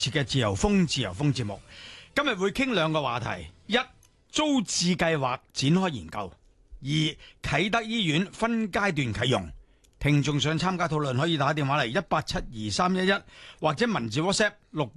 嘅自由風節目，今日會傾兩個話題：一、租置計劃展開研究；二、啟德醫院分階段啟用。聽眾想參加討論，可以打電話嚟1872311，或者文字 WhatsApp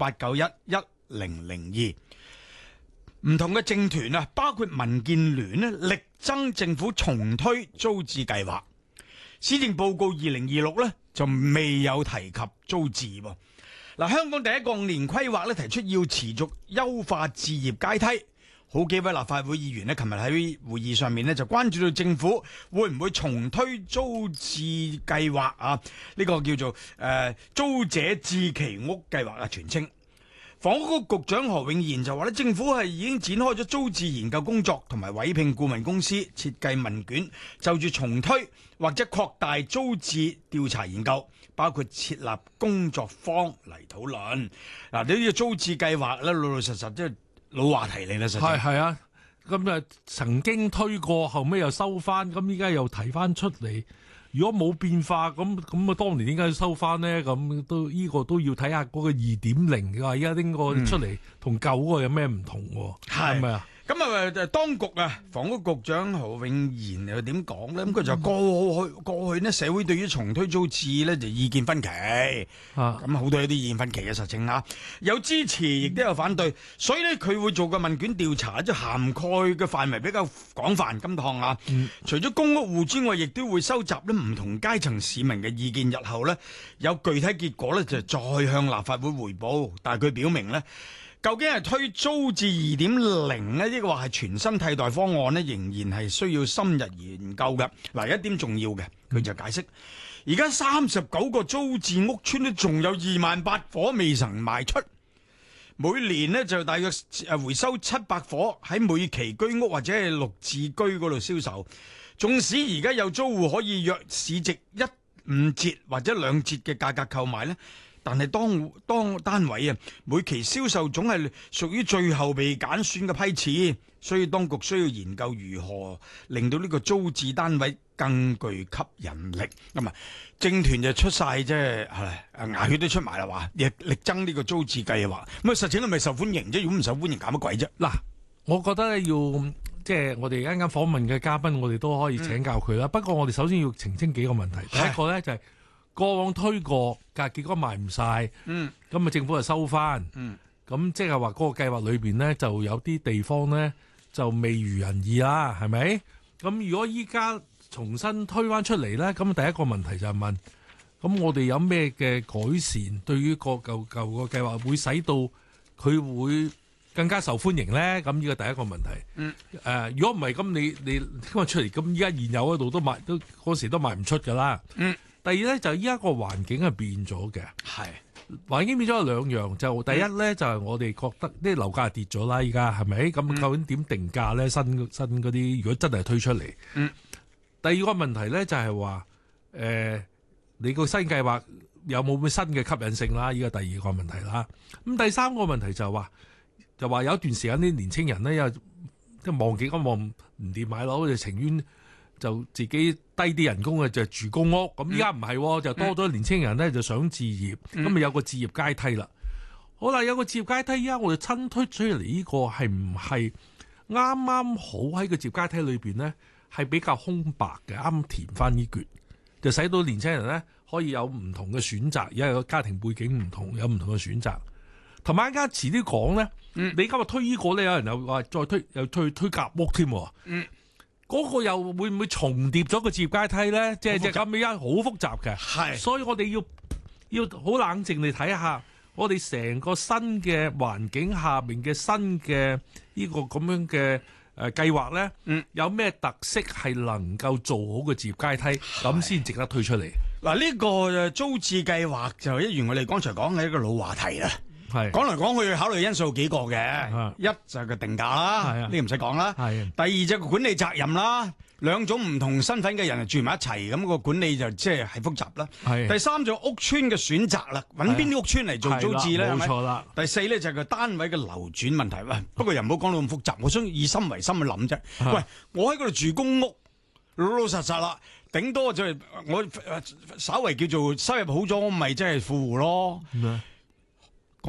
68911002。唔同嘅政團啊，包括民建聯咧，力爭政府重推租置計劃。施政報告2026咧就未有提及租置喎。嗱，香港第一個5年規劃咧提出要持續優化置業階梯。好幾位立法會議員咧，琴日喺會議上面咧就關注到政府會唔會重推租置計劃啊？呢個叫做租者置其屋計劃啊，全稱。房屋局局長何永賢就話咧，政府係已經展開咗租置研究工作，同埋委聘顧問公司設計問卷，就住重推或者擴大租置調查研究，包括設立工作坊嚟討論。嗱，呢個租置計劃咧，老老實實即係老話題嚟啦，實際係啊，咁啊曾經推過，後尾又收翻，咁依家又提翻出嚟。如果冇變化，咁啊，當年點解要收翻呢？咁都呢個都要睇下嗰個2.0嘅話，而家呢個出嚟同舊嗰個有咩唔同喎？係咪啊？ 咁啊，當局啊，房屋局長何永賢又點講呢？咁佢就過去呢，社會對於重推租置呢就意見分歧，咁好多有啲意見分歧嘅實情啊，有支持亦都有反對，所以呢，佢會做個問卷調查，即係涵蓋嘅範圍比較廣泛。今趟啊，除咗公屋戶之外，亦都會收集呢唔同階層市民嘅意見，日後呢，有具體結果呢，就再向立法會匯報。但係佢表明呢，究竟係推租置2.0呢，抑或係全新替代方案呢，仍然係需要深入研究嘅。嗱，一點重要嘅，佢就解釋，而家39個租置屋邨都仲有28000伙未曾賣出，每年呢就大約回收700伙喺每期居屋或者係綠置居嗰度銷售。縱使而家有租戶可以約市值1.5折或者2折嘅價格購買呢，但係當單位啊，每期銷售總係屬於最後被揀選嘅批次，所以當局需要研究如何令到呢個租置單位更具吸引力。咁啊，政團就出晒即係牙血都出埋啦，話力爭呢個租置計劃。咁啊，實情係咪受歡迎啫？如果唔受歡迎，搞乜鬼啫？ 嗱，我覺得咧要即係我哋一陣間訪問嘅嘉賓，我哋都可以請教佢啦。不過我哋首先要澄清幾個問題。第一個咧就係過往推過，但係結果賣唔晒，咁啊政府就收翻，咁即係話嗰個計劃裏邊呢，就有啲地方呢，就未如人意啦，係咪？咁如果依家重新推翻出嚟呢，咁第一個問題就係問，咁我哋有咩嘅改善，對於個舊個計劃會使到佢會更加受歡迎呢？咁呢個第一個問題。如果唔係咁，你今日出嚟，咁依家現有嗰度都嗰時都賣唔出噶啦。第二咧就依家個環境係變咗嘅，環境變咗有兩樣，就第一咧就係我哋覺得啲樓價跌咗啦，依家係咪？咁究竟點定價咧？新嗰啲如果真係推出嚟，第二個問題咧就係話，你個新計劃有冇咩新嘅吸引性啦？依個第二個問題啦。咁第三個問題就係話有一段時間啲年青人咧又即係望幾個望唔掂買樓，就情願就自己低啲人工嘅就住公屋，咁依家唔係，就多咗年青人咧就想置業，咁咪有個置業階梯啦。好啦，有個置業階梯，依家我哋親推出嚟呢個係唔係啱啱好喺個置業階梯裏邊呢？係比較空白嘅，啱填翻呢橛，就使到年青人咧可以有唔同嘅選擇，而家個家庭背景唔同，有唔同嘅選擇。同埋一家遲啲講咧，你今日推呢個咧，有人又話再推夾屋添。嗰個又會唔會重疊咗個置業階梯咧？即係咁樣好複雜嘅，所以我哋要好冷靜地睇下，我哋成個新嘅環境下面嘅新嘅呢個咁樣嘅計劃咧，有咩特色係能夠做好個置業階梯，咁先值得推出嚟。 嗱，呢個租置計劃就一如我哋剛才講嘅一個老話題啦。講嚟講去考慮因素幾個嘅，一就係個定價啦，呢個唔使講啦。第二就係個管理責任啦，兩種唔同身份嘅人住埋一齊，咁個管理就即係複雜啦。第三就屋邨嘅選擇啦，揾邊啲屋邨嚟做租置咧？ 冇錯啦。 第四咧就係個單位嘅流轉問題。喂，不過又唔好講到咁複雜，我想以心為心去諗啫。喂，我喺嗰度住公屋，老老實實啦，頂多就係我稍為叫做收入好咗，我咪即係富戶咯。講得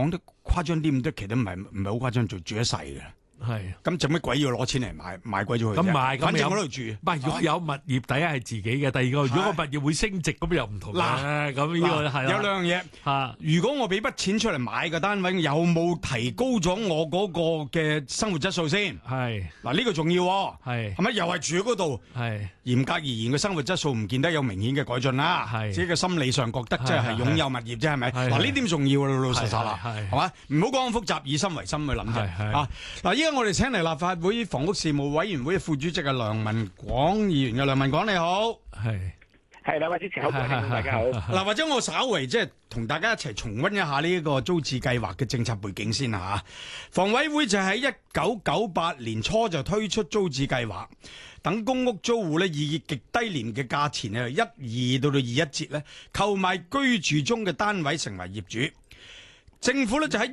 誇張啲咁多，其實唔係好誇張，住一世嘅。 係， 咁做乜鬼要攞錢嚟買鬼咗佢啫？ 咁買， 反正我喺度住。 唔係，如果有物業，第一係自己嘅，第二個如果個物業會升值，咁又唔同啦。咁呢個係有兩樣嘢。如果我俾筆錢出嚟買個單位，有冇提高咗我嗰個嘅生活質素先？ 係。 嗱，呢個重要。 係。 係咪又係住喺嗰度？係。嚴格而言，嘅生活質素唔見得有明顯嘅改進啦。係。只係個心理上覺得即係擁有物業啫，係咪？嗱，呢點重要，老老實實啦，係嘛？唔好講咁複雜，以心為心去諗啫。嗱，依家我哋請嚟立法會房屋事務委員會副主席梁文廣議員嘅。梁文廣你好， 係兩位主持好，大家好。 嗱，或者我稍為即係同大家一齊重溫一下呢個租置計劃嘅政策背景先吓。房委會就喺1998年初就推出租置計劃，等公屋租戶咧以極低廉嘅價錢咧1.2到21折咧購買居住中嘅單位成為業主。政府咧就喺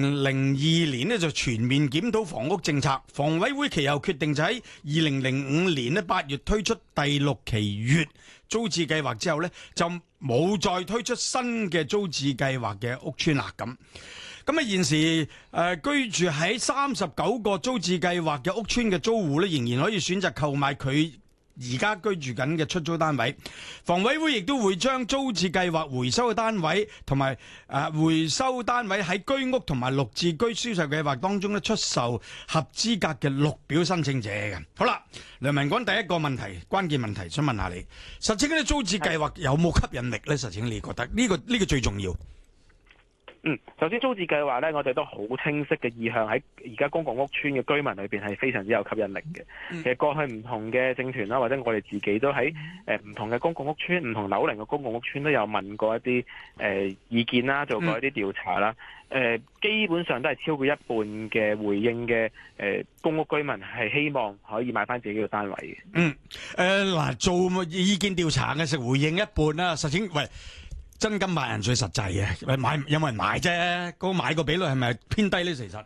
2002年咧就全面檢討房屋政策，房委會其後決定就喺2005年咧8月推出第6期乙租置計劃之後咧，就冇再推出新嘅租置計劃嘅屋邨啦。咁啊，現時居住喺39個租置計劃嘅屋邨嘅租戶咧，仍然可以選擇購買佢而家居住緊嘅出租單位。房委會亦都會將租置計劃回收嘅單位同埋回收單位喺居屋同埋綠置居銷售計劃當中咧出售合資格嘅綠表申請者嘅。好啦，梁文廣，第一個問題，關鍵問題想問下你，實情呢租置計劃有冇吸引力咧？實情你覺得呢個最重要？ 首先租置計劃咧，我哋都好清晰嘅意向喺而家公共屋邨嘅居民裏邊係非常之有吸引力嘅。其實過去唔同嘅政團啦，或者我哋自己都喺唔同嘅公共屋邨、唔同樓齡嘅公共屋邨都有問過一啲意見啦，做過一啲調查啦。基本上都係超過一半嘅回應嘅公屋居民係希望可以買翻自己嘅單位嘅。 嗱，做意見調查嘅時回應一半啦，實情喂。真金白銀最實際嘅，買有冇人買啫？嗰個買個比率係咪偏低咧？其實，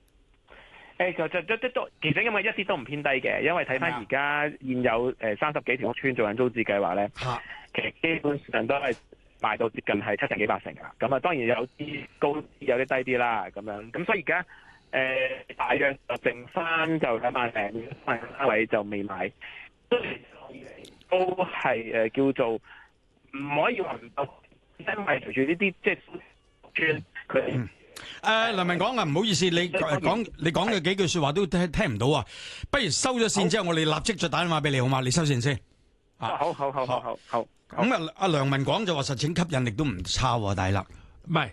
其實因為一啲都唔偏低嘅，因為睇翻而家現有30幾條屋邨做緊租置計劃咧，其實基本上都係賣到接近係70幾80噶。咁啊，當然有啲高啲，有啲低啲啦，咁樣。咁所以而家大約就剩翻就2萬零單位就未買，都係叫做唔可以話唔夠。因為隨住呢啲即係轉佢梁文廣啊，唔好意思，你講嘅幾句説話都聽唔到啊！不如收咗線之後，我哋立即再打電話俾你好嗎？你收線先。 好。 咁啊，阿梁文廣就話實情吸引力都唔差喎，大粒。 唔係，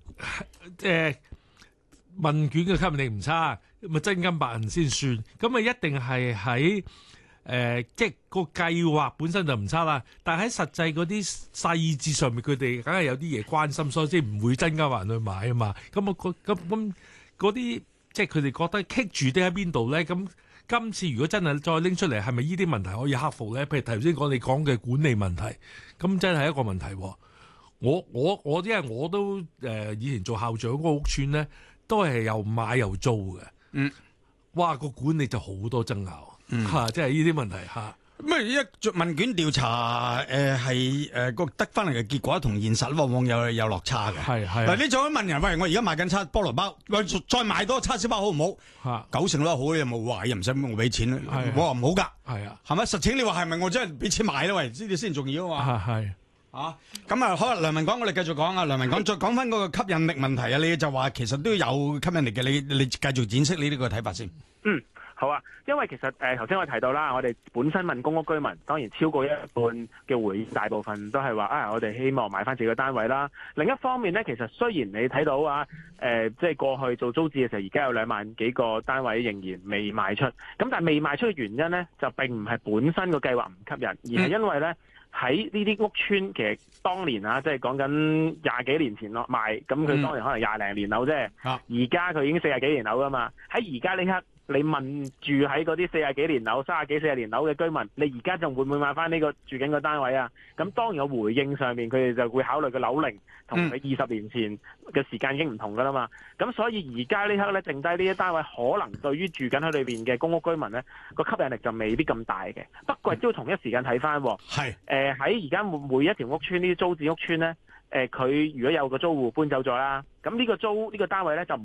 問卷嘅吸引力唔差，咪真金白銀先算。咁啊，一定係喺。即係個計劃本身就唔差啦，但係喺實際嗰啲細節上面，佢哋梗係有啲嘢關心，所以即係唔會真金白銀去買啊嘛。咁嗰啲即係佢哋覺得棘住啲喺邊度咧？咁今次如果真係再拎出嚟，係咪呢啲問題可以克服咧？譬如頭先你講嘅管理問題，咁真係一個問題。我因為我都以前做校長嗰個屋邨咧，都係又買又租嘅。哇，個管理就好多爭拗。即係呢啲問題嚇。 咁一問卷調查個得翻嚟嘅結果同現實往往有落差嘅。係嗱，你再問人，喂，我而家買緊菠蘿包，喂，再買多叉燒包好唔好？90%都好，你有冇話又唔使我俾錢？我話唔好㗎。係啊，係咪？實情你話係咪我真係俾錢買咧？喂，呢啲先重要啊嘛。咁啊，好啊，梁文廣，我哋繼續講啊。梁文廣，再講翻嗰個吸引力問題啊。你就話其實都有吸引力嘅，你繼續展示你呢個睇法先。 好啊，因為其實頭先我提到啦，我哋本身問公屋居民，當然超過一半嘅回應，大部分都係話我哋希望買翻自己嘅單位啦。另一方面咧，其實雖然你睇到即係過去做租置嘅時候，而家有2萬幾個單位仍然未賣出，咁但係未賣出嘅原因咧，就並唔係本身個計劃唔吸引，而係因為咧喺呢啲屋邨，其實當年即係講緊20幾年前落賣，咁佢當年可能20零年樓啫，而家佢已經40幾年樓噶嘛，喺而家呢刻。你問住喺嗰啲40幾年樓、30幾40年樓嘅居民，你而家仲會唔會買翻呢個住緊個單位啊？咁當然個回應上面，佢哋就會考慮個樓齡同佢20年前嘅時間已經唔同噶啦嘛。咁所以而家呢刻咧，剩低呢啲單位，可能對於住緊喺裏邊嘅公屋居民咧，個吸引力就未必咁大嘅。不過都要同一時間睇翻，喺而家每一條屋邨呢啲租置屋邨咧。 佢如果有個租戶搬走咗啦，咁呢個單位咧就唔